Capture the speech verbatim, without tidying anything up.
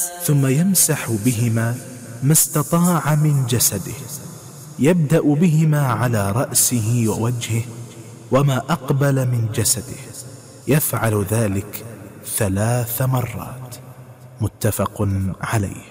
ثم يمسح بهما ما استطاع من جسده، يبدأ بهما على رأسه ووجهه وما أقبل من جسده، يفعل ذلك ثلاث مرات. متفق عليه.